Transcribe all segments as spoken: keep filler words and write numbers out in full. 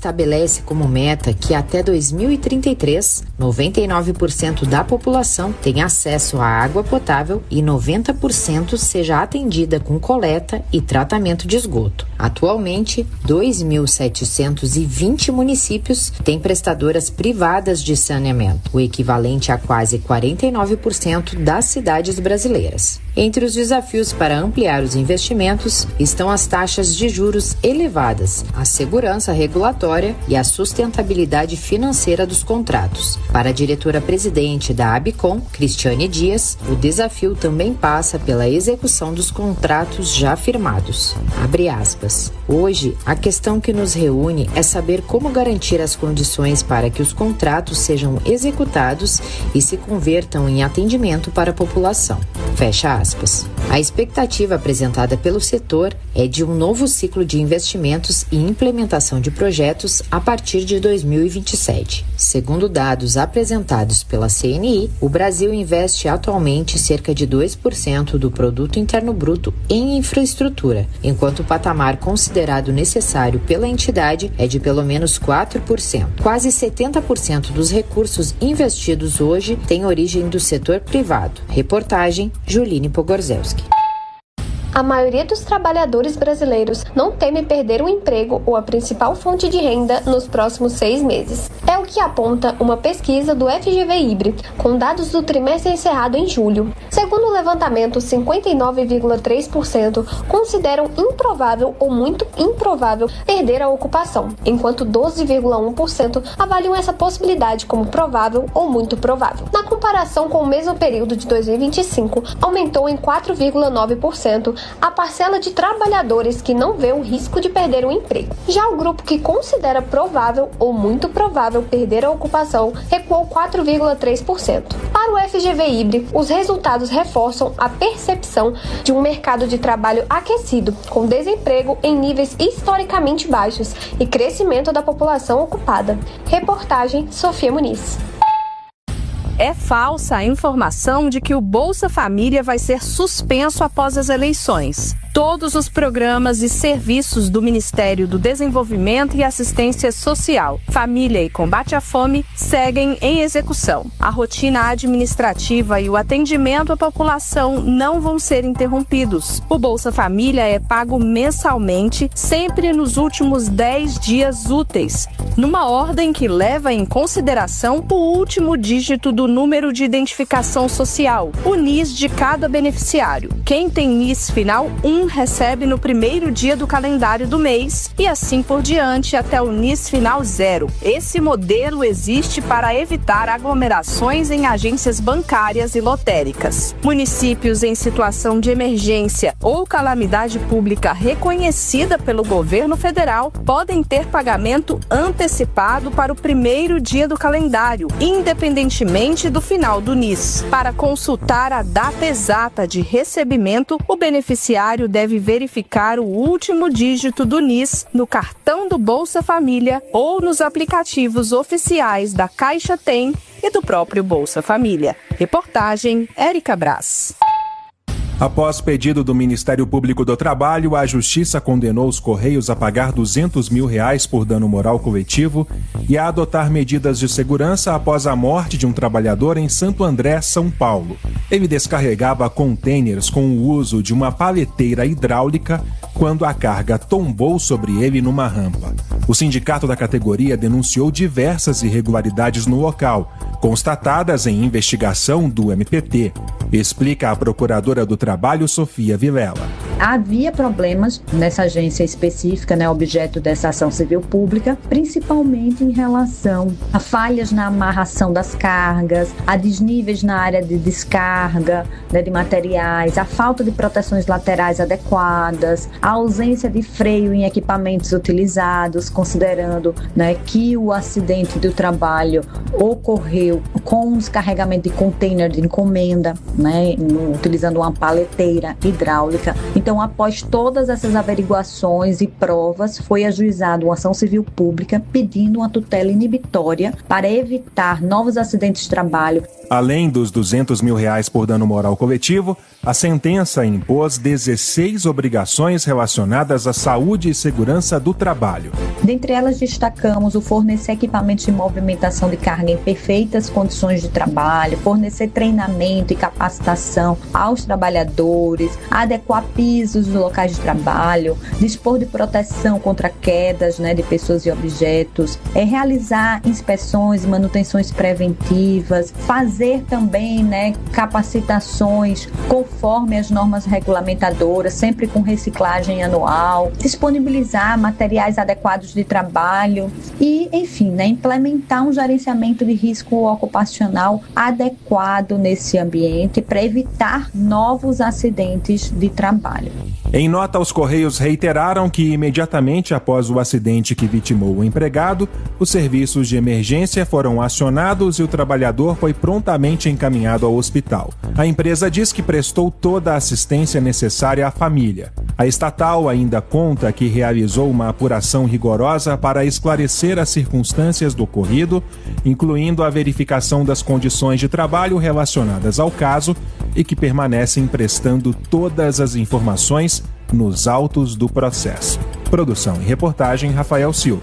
estabelece como meta que até dois mil e trinta e três, noventa e nove por cento da população tenha acesso à água potável e noventa por cento seja atendida com coleta e tratamento de esgoto. Atualmente, dois mil setecentos e vinte municípios têm prestadoras privadas de saneamento, o equivalente a quase quarenta e nove por cento das cidades brasileiras. Entre os desafios para ampliar os investimentos estão as taxas de juros elevadas, a segurança regulatória e a sustentabilidade financeira dos contratos. Para a diretora-presidente da ABCOM, Cristiane Dias, o desafio também passa pela execução dos contratos já firmados. Abre aspas. Hoje, a questão que nos reúne é saber como garantir as condições para que os contratos sejam executados e se convertam em atendimento para a população. Fecha aspas. A expectativa apresentada pelo setor é de um novo ciclo de investimentos e implementação de projetos a partir de dois mil e vinte e sete. Segundo dados apresentados pela C N I, o Brasil investe atualmente cerca de dois por cento do produto interno bruto em infraestrutura, enquanto o patamar considerado necessário pela entidade é de pelo menos quatro por cento. Quase setenta por cento dos recursos investidos hoje têm origem do setor privado. Reportagem Juline Pogorzelski. A maioria dos trabalhadores brasileiros não teme perder o emprego ou a principal fonte de renda nos próximos seis meses. É o que aponta uma pesquisa do F G V Ibre, com dados do trimestre encerrado em julho. Segundo o levantamento, cinquenta e nove vírgula três por cento consideram improvável ou muito improvável perder a ocupação, enquanto doze vírgula um por cento avaliam essa possibilidade como provável ou muito provável. Na comparação com o mesmo período de dois mil e vinte e cinco, aumentou em quatro vírgula nove por cento a parcela de trabalhadores que não vê o risco de perder o emprego. Já o grupo que considera provável ou muito provável perder a ocupação recuou quatro vírgula três por cento. Para o F G V Ibre, os resultados reforçam a percepção de um mercado de trabalho aquecido, com desemprego em níveis historicamente baixos e crescimento da população ocupada. Reportagem Sofia Muniz. É falsa a informação de que o Bolsa Família vai ser suspenso após as eleições. Todos os programas e serviços do Ministério do Desenvolvimento e Assistência Social, Família e Combate à Fome seguem em execução. A rotina administrativa e o atendimento à população não vão ser interrompidos. O Bolsa Família é pago mensalmente, sempre nos últimos dez dias úteis, numa ordem que leva em consideração o último dígito do número de identificação social, o N I S de cada beneficiário. Quem tem N I S final um recebe no primeiro dia do calendário do mês e assim por diante até o N I S final zero. Esse modelo existe para evitar aglomerações em agências bancárias e lotéricas. Municípios em situação de emergência ou calamidade pública reconhecida pelo governo federal podem ter pagamento antecipado para o primeiro dia do calendário, independentemente do final do N I S. Para consultar a data exata de recebimento, o beneficiário deve verificar o último dígito do N I S no cartão do Bolsa Família ou nos aplicativos oficiais da Caixa Tem e do próprio Bolsa Família. Reportagem Érica Brás. Após pedido do Ministério Público do Trabalho, a Justiça condenou os Correios a pagar duzentos mil reais por dano moral coletivo e a adotar medidas de segurança após a morte de um trabalhador em Santo André, São Paulo. Ele descarregava contêineres com o uso de uma paleteira hidráulica quando a carga tombou sobre ele numa rampa. O sindicato da categoria denunciou diversas irregularidades no local, constatadas em investigação do M P T, explica a procuradora do Trabalho, Sofia Vilela. Havia problemas nessa agência específica, né, objeto dessa ação civil pública, principalmente em relação a falhas na amarração das cargas, a desníveis na área de descarga, né, de materiais, a falta de proteções laterais adequadas, a ausência de freio em equipamentos utilizados, considerando, né, que o acidente do trabalho ocorreu com um descarregamento de container de encomenda, né, utilizando uma paleteira hidráulica. Então, após todas essas averiguações e provas, foi ajuizada uma ação civil pública pedindo uma tutela inibitória para evitar novos acidentes de trabalho. Além dos duzentos mil reais por dano moral coletivo, a sentença impôs dezesseis obrigações relacionadas à saúde e segurança do trabalho. Dentre elas, destacamos o fornecer equipamentos de movimentação de carga em perfeitas condições de trabalho, fornecer treinamento e capacitação aos trabalhadores, adequar pisos nos locais de trabalho, dispor de proteção contra quedas, né, de pessoas e objetos, é, realizar inspeções e manutenções preventivas, fazer também, né, capacitações conforme as normas regulamentadoras, sempre com reciclagem anual, disponibilizar materiais adequados de trabalho e, enfim, né, implementar um gerenciamento de risco ocupacional adequado nesse ambiente para evitar novos acidentes de trabalho. Em nota, os Correios reiteraram que imediatamente após o acidente que vitimou o empregado, os serviços de emergência foram acionados e o trabalhador foi prontamente encaminhado ao hospital. A empresa diz que prestou toda a assistência necessária à família. A estatal ainda conta que realizou uma apuração rigorosa para esclarecer as circunstâncias do ocorrido, incluindo a verificação das condições de trabalho relacionadas ao caso e que permanecem prestando todas as informações nos autos do processo. Produção e reportagem, Rafael Silva.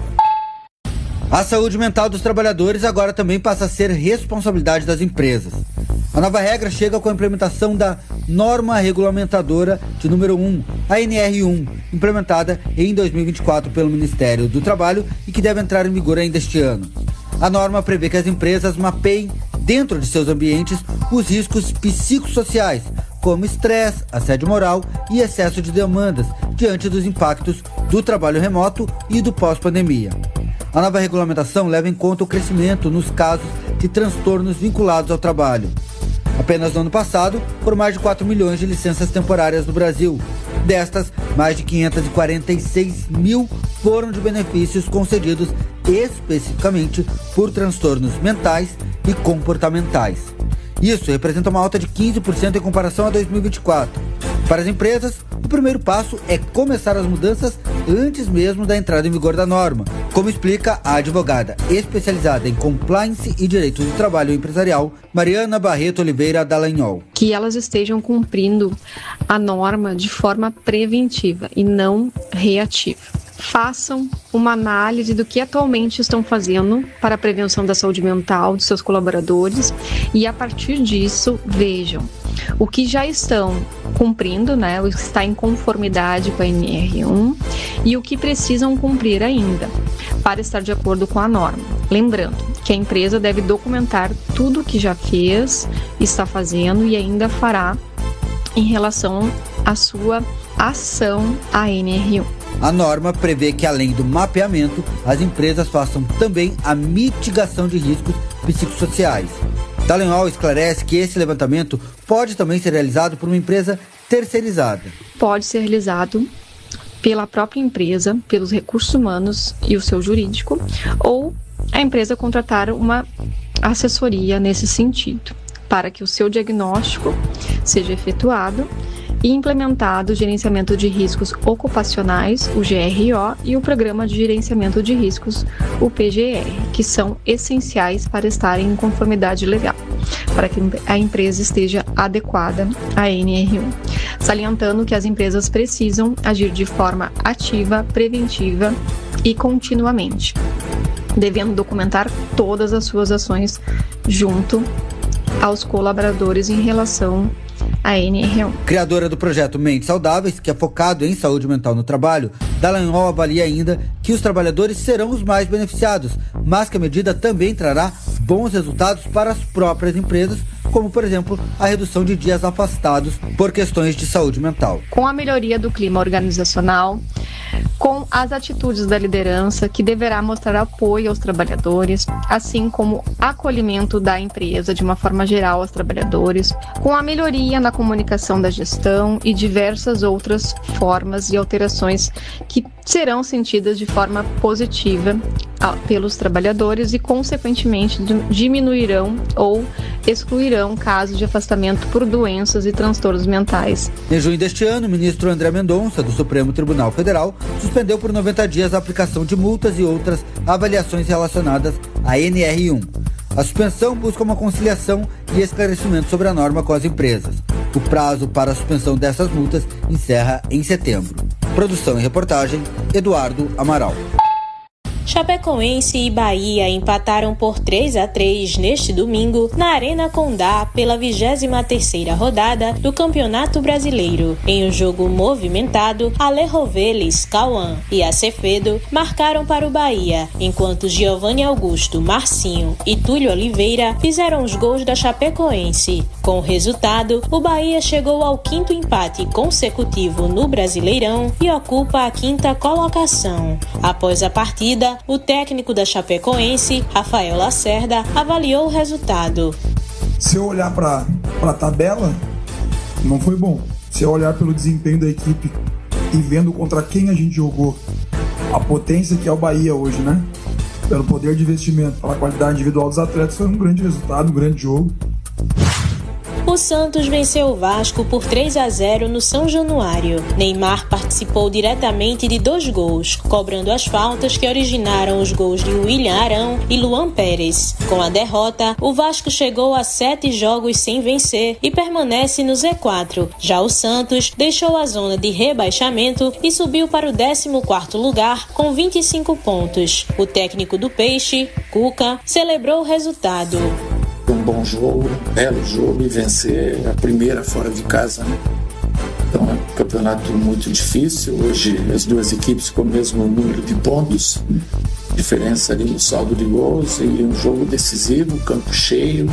A saúde mental dos trabalhadores agora também passa a ser responsabilidade das empresas. A nova regra chega com a implementação da norma regulamentadora de número um, a N R um, implementada em dois mil e vinte e quatro pelo Ministério do Trabalho e que deve entrar em vigor ainda este ano. A norma prevê que as empresas mapeiem dentro de seus ambientes os riscos psicossociais, como estresse, assédio moral e excesso de demandas, diante dos impactos do trabalho remoto e do pós-pandemia. A nova regulamentação leva em conta o crescimento nos casos de transtornos vinculados ao trabalho. Apenas no ano passado, foram mais de quatro milhões de licenças temporárias no Brasil. Destas, mais de quinhentos e quarenta e seis mil foram de benefícios concedidos especificamente por transtornos mentais e comportamentais. Isso representa uma alta de quinze por cento em comparação a dois mil e vinte e quatro. Para as empresas, o primeiro passo é começar as mudanças antes mesmo da entrada em vigor da norma, como explica a advogada especializada em compliance e direito do trabalho empresarial, Mariana Barreto Oliveira Dallagnol. Que elas estejam cumprindo a norma de forma preventiva e não reativa. Façam uma análise do que atualmente estão fazendo para a prevenção da saúde mental de seus colaboradores e, a partir disso, vejam o que já estão cumprindo, né, o que está em conformidade com a N R um e o que precisam cumprir ainda para estar de acordo com a norma. Lembrando que a empresa deve documentar tudo o que já fez, está fazendo e ainda fará em relação à sua ação à N R um. A norma prevê que, além do mapeamento, as empresas façam também a mitigação de riscos psicossociais. Dallagnol esclarece que esse levantamento pode também ser realizado por uma empresa terceirizada. Pode ser realizado pela própria empresa, pelos recursos humanos e o seu jurídico, ou a empresa contratar uma assessoria nesse sentido, para que o seu diagnóstico seja efetuado e implementado o gerenciamento de riscos ocupacionais, o G R O, e o Programa de Gerenciamento de Riscos, o P G R, que são essenciais para estarem em conformidade legal, para que a empresa esteja adequada à N R um. Salientando que as empresas precisam agir de forma ativa, preventiva e continuamente, devendo documentar todas as suas ações junto aos colaboradores em relação a N R um. Criadora do projeto Mentes Saudáveis, que é focado em saúde mental no trabalho, Dallagnol avalia ainda que os trabalhadores serão os mais beneficiados, mas que a medida também trará bons resultados para as próprias empresas, como, por exemplo, a redução de dias afastados por questões de saúde mental. Com a melhoria do clima organizacional, com as atitudes da liderança, que deverá mostrar apoio aos trabalhadores, assim como acolhimento da empresa de uma forma geral aos trabalhadores, com a melhoria na comunicação da gestão e diversas outras formas e alterações que serão sentidas de forma positiva pelos trabalhadores e, consequentemente, diminuirão ou excluirão casos de afastamento por doenças e transtornos mentais. Em junho deste ano, o ministro André Mendonça, do Supremo Tribunal Federal, suspendeu por noventa dias a aplicação de multas e outras avaliações relacionadas à N R um. A suspensão busca uma conciliação e esclarecimento sobre a norma com as empresas. O prazo para a suspensão dessas multas encerra em setembro. Produção e reportagem, Eduardo Amaral. Chapecoense e Bahia empataram por três a três neste domingo na Arena Condá pela vigésima terceira rodada do Campeonato Brasileiro. Em um jogo movimentado, Ale Roveles, Cauã e Acevedo marcaram para o Bahia, enquanto Giovanni Augusto, Marcinho e Túlio Oliveira fizeram os gols da Chapecoense. Com o resultado, o Bahia chegou ao quinto empate consecutivo no Brasileirão e ocupa a quinta colocação. Após a partida, o técnico da Chapecoense, Rafael Lacerda, avaliou o resultado. Se eu olhar para a tabela, não foi bom. Se eu olhar pelo desempenho da equipe e vendo contra quem a gente jogou, a potência que é o Bahia hoje, né? Pelo poder de investimento, pela qualidade individual dos atletas, foi um grande resultado, um grande jogo. O Santos venceu o Vasco por três a zero no São Januário. Neymar participou diretamente de dois gols, cobrando as faltas que originaram os gols de William Arão e Luan Pérez. Com a derrota, o Vasco chegou a sete jogos sem vencer e permanece no Z quatro. Já o Santos deixou a zona de rebaixamento e subiu para o décimo quarto lugar com vinte e cinco pontos. O técnico do Peixe, Cuca, celebrou o resultado. Um bom jogo, um belo jogo e vencer a primeira fora de casa, né? Então é um campeonato muito difícil. Hoje as duas equipes com o mesmo número de pontos, diferença ali no saldo de gols, e um jogo decisivo, campo cheio.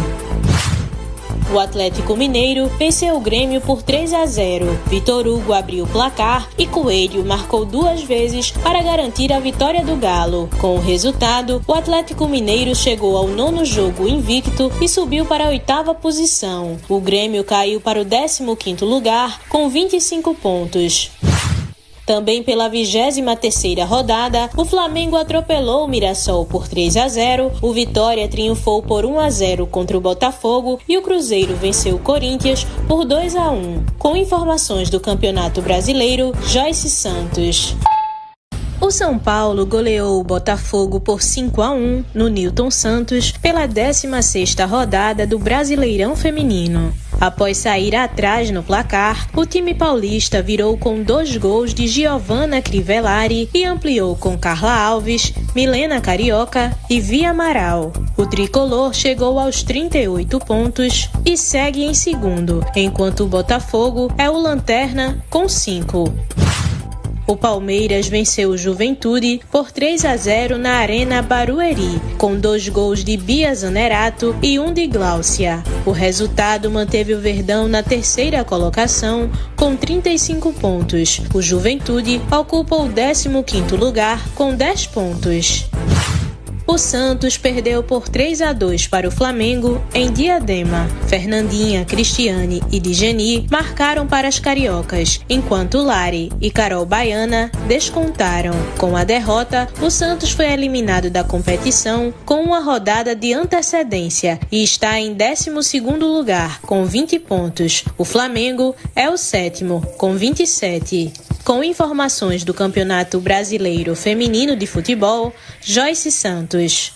O Atlético Mineiro venceu o Grêmio por três a zero. Vitor Hugo abriu o placar e Coelho marcou duas vezes para garantir a vitória do Galo. Com o resultado, o Atlético Mineiro chegou ao nono jogo invicto e subiu para a oitava posição. O Grêmio caiu para o décimo quinto lugar com vinte e cinco pontos. Também pela vigésima terceira rodada, o Flamengo atropelou o Mirassol por três a zero, o Vitória triunfou por um a zero contra o Botafogo e o Cruzeiro venceu o Corinthians por dois a um. Com informações do Campeonato Brasileiro, Joyce Santos. O São Paulo goleou o Botafogo por cinco a um no Newton Santos pela décima sexta rodada do Brasileirão Feminino. Após sair atrás no placar, o time paulista virou com dois gols de Giovanna Crivellari e ampliou com Carla Alves, Milena Carioca e Via Amaral. O tricolor chegou aos trinta e oito pontos e segue em segundo, enquanto o Botafogo é o lanterna com cinco. O Palmeiras venceu o Juventude por três a zero na Arena Barueri, com dois gols de Bia Zanerato e um de Gláucia. O resultado manteve o Verdão na terceira colocação, com trinta e cinco pontos. O Juventude ocupa o décimo quinto lugar, com dez pontos. O Santos perdeu por três a dois para o Flamengo em Diadema. Fernandinha, Cristiane e Digeni marcaram para as cariocas, enquanto Lari e Carol Baiana descontaram. Com a derrota, o Santos foi eliminado da competição com uma rodada de antecedência e está em décimo segundo lugar, com vinte pontos. O Flamengo é o sétimo, com vinte e sete. Com informações do Campeonato Brasileiro Feminino de Futebol, Joyce Santos.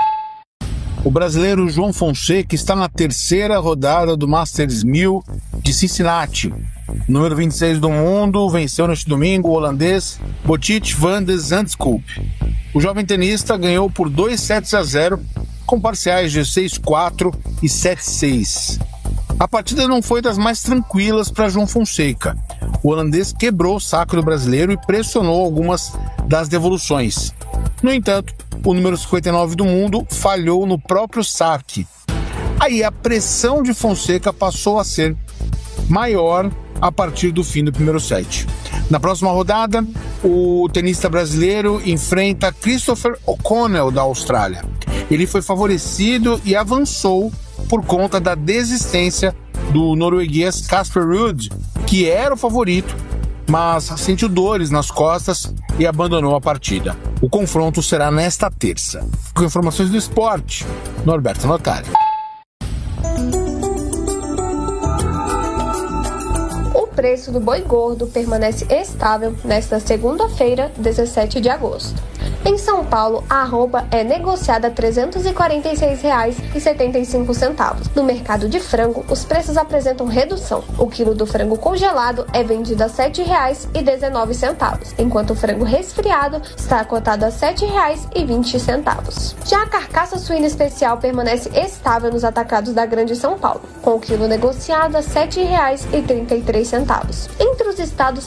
O brasileiro João Fonseca está na terceira rodada do Masters mil de Cincinnati. Número vinte e seis do mundo, venceu neste domingo o holandês Botic van de Zandschulp. O jovem tenista ganhou por dois sets a zero, com parciais de seis a quatro e sete a seis. A partida não foi das mais tranquilas para João Fonseca. O holandês quebrou o saco do brasileiro e pressionou algumas das devoluções. No entanto, o número cinquenta e nove do mundo falhou no próprio saque. Aí a pressão de Fonseca passou a ser maior a partir do fim do primeiro set. Na próxima rodada, o tenista brasileiro enfrenta Christopher O'Connell da Austrália. Ele foi favorecido e avançou por conta da desistência do norueguês Casper Ruud, que era o favorito, mas sentiu dores nas costas e abandonou a partida. O confronto será nesta terça. Com informações do esporte, Norberto Notari. O preço do boi gordo permanece estável nesta segunda-feira, dezessete de agosto. Em São Paulo, a arroba é negociada a trezentos e quarenta e seis reais e setenta e cinco centavos. No mercado de frango, os preços apresentam redução. O quilo do frango congelado é vendido a sete reais e dezenove centavos, enquanto o frango resfriado está cotado a sete reais e vinte centavos. Já a carcaça suína especial permanece estável nos atacados da Grande São Paulo, com o quilo negociado a sete reais e trinta e três centavos. Entre os estados